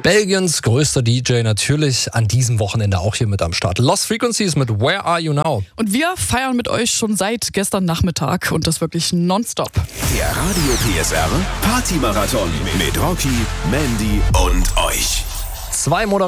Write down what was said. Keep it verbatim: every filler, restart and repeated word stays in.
Belgiens größter D J natürlich an diesem Wochenende auch hier mit am Start. Lost Frequencies mit Where Are You Now? Und wir feiern mit euch schon seit gestern Nachmittag und das wirklich nonstop. Der Radio P S R Party Marathon mit Rocky, Mandy und euch. Zwei Moderatoren